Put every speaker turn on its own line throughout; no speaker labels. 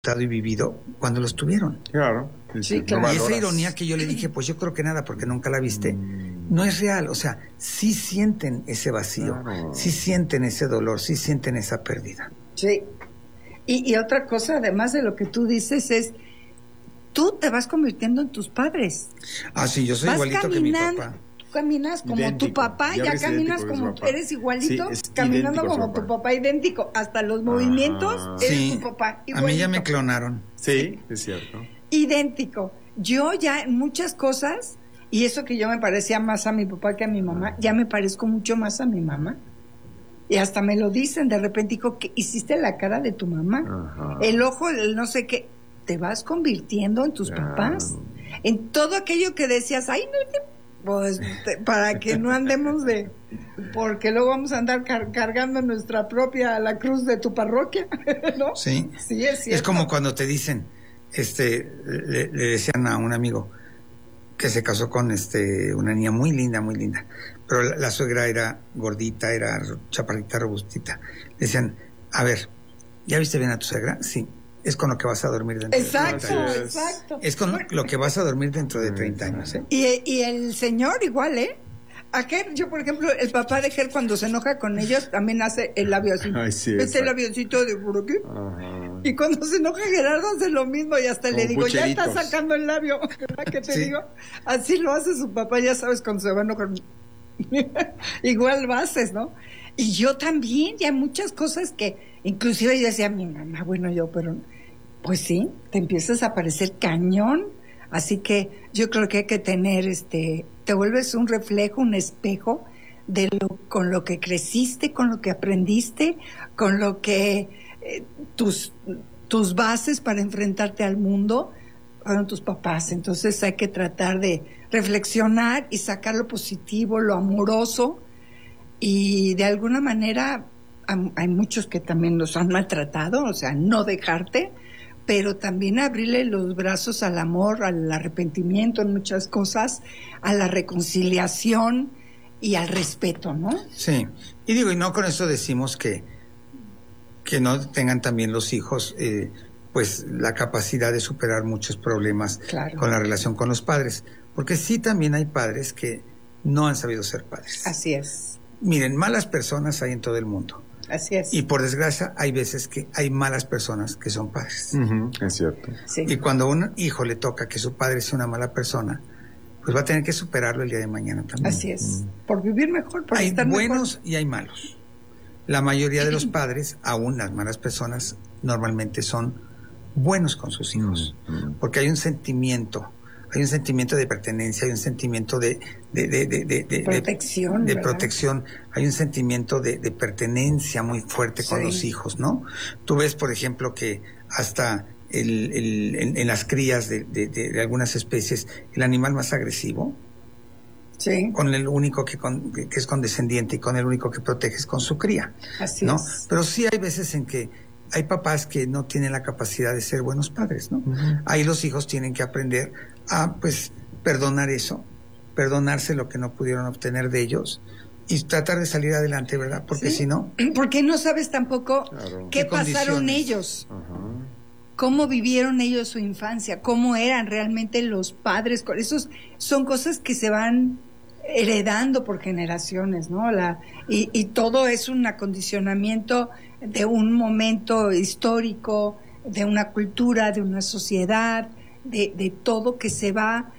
y vivido cuando los tuvieron.
Claro.
Sí, claro.
Y esa ironía que yo le dije, pues yo creo que nada, porque nunca la viste, no es real. O sea, sí sienten ese vacío, sí sienten ese dolor, sí sienten esa pérdida.
Sí. Y otra cosa, además de lo que tú dices, es, tú te vas convirtiendo en tus padres.
Ah, sí, yo soy
vas
igualito que mi papá.
Caminas como
Idéntico.
tu papá, ya caminas como eres igualito,
sí, es
caminando
idéntico
como tu papá, idéntico, hasta los movimientos, eres
Sí,
tu papá,
a mí ya me clonaron.
Sí, es cierto.
idéntico. Yo ya en muchas cosas, y eso que yo me parecía más a mi papá que a mi mamá, ya me parezco mucho más a mi mamá. Y hasta me lo dicen, de repente digo, que hiciste la cara de tu mamá,
Ajá.
el ojo, el no sé qué, te vas convirtiendo en tus papás, en todo aquello que decías, ay, no, pues para que no andemos porque luego vamos a andar cargando nuestra propia, la cruz de tu parroquia, ¿no?
Sí.
Sí, es cierto.
Es como cuando te dicen, le decían a un amigo que se casó con una niña muy linda, pero la suegra era gordita, era chaparrita, robustita. Le decían, a ver, ¿ya viste bien a tu suegra? Sí. Es con lo que vas a dormir dentro de 30 años.
Exacto.
Es con lo que vas a dormir dentro de 30 años, ¿eh?
Y el señor igual, ¿eh? A Ger, yo por ejemplo, el papá de Ger cuando se enoja con ellos también hace el labio así.
Ay, sí,
el labiocito de por aquí.
Ajá.
Y cuando se enoja Gerardo hace lo mismo y hasta le digo, ya
pucheritos.
está sacando el labio. ¿Verdad que te
Sí.
digo? Así lo hace su papá, ya sabes, cuando se va a enojar. Igual lo haces, ¿no? Y yo también, ya hay muchas cosas que, inclusive yo decía a mi mamá, bueno, yo, pero pues sí, te empiezas a parecer cañón. Así que yo creo que hay que tener, te vuelves un reflejo, un espejo con lo que creciste, con lo que aprendiste, con lo que tus bases para enfrentarte al mundo fueron tus papás. Entonces hay que tratar de reflexionar y sacar lo positivo, lo amoroso, y de alguna manera hay muchos que también los han maltratado, o sea, no dejarte, pero también abrirle los brazos al amor, al arrepentimiento en muchas cosas, a la reconciliación y al respeto, ¿no?
Sí, y digo, y no con eso decimos que no tengan también los hijos pues la capacidad de superar muchos problemas con la relación con los padres, porque sí también hay padres que no han sabido ser padres.
Así es.
Miren, malas personas hay en todo el mundo.
Así es.
Y por desgracia hay veces que hay malas personas que son padres.
Es cierto.
Sí.
Y cuando a un hijo le toca que su padre sea una mala persona, pues va a tener que superarlo el día de mañana también.
Así es. Por vivir mejor, por
hay
estar
buenos
mejor.
Y hay malos. La mayoría de los padres, aún las malas personas, normalmente son buenos con sus hijos, porque hay un sentimiento de pertenencia, hay un sentimiento de
protección,
de
¿verdad?
protección, hay un sentimiento de pertenencia muy fuerte con los hijos, ¿no? Tú ves, por ejemplo, que hasta en las crías de algunas especies, el animal más agresivo, con el único que es condescendiente y con el único que protege es con su cría.
Así
¿no?
es.
Pero sí hay veces en que hay papás que no tienen la capacidad de ser buenos padres, ¿no? Ahí los hijos tienen que aprender a, pues, perdonar eso, perdonarse lo que no pudieron obtener de ellos y tratar de salir adelante, ¿verdad? Porque si no...
Porque no sabes tampoco qué pasaron ellos. Cómo vivieron ellos su infancia, cómo eran realmente los padres. Esos son cosas que se van heredando por generaciones, ¿no? Y todo es un acondicionamiento de un momento histórico, de una cultura, de una sociedad, de todo que se van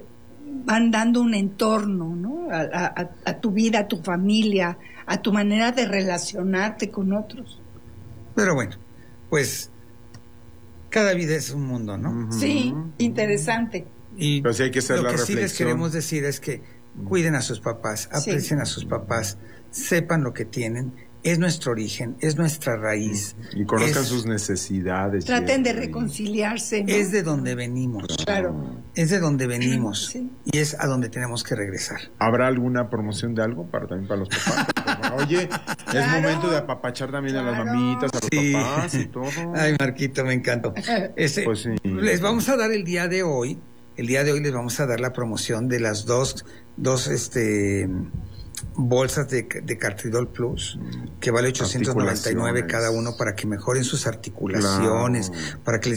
dando un entorno, ¿no? A tu vida, a tu familia, a tu manera de relacionarte con otros.
Pero bueno, pues cada vida es un mundo, ¿no?
Sí, interesante.
Y
pero sí hay que hacer
lo
la
que sí les
reflexión.
queremos decir es que cuiden a sus papás, aprecien a sus papás, sepan lo que tienen, es nuestro origen, es nuestra raíz.
Y conozcan sus necesidades.
Traten de reconciliarse, ¿no?
Es de donde venimos.
Claro.
Es de donde venimos.
Sí.
Y es a donde tenemos que regresar.
¿Habrá alguna promoción de algo también para los papás? Oye, es momento de apapachar también a las mamitas, a los papás y todo.
Ay, Marquito, me encantó.
Pues sí.
Les vamos a dar el día de hoy les vamos a dar la promoción de las dos bolsas de Cartridol Plus, que vale $899 cada uno, para que mejoren sus articulaciones, para que les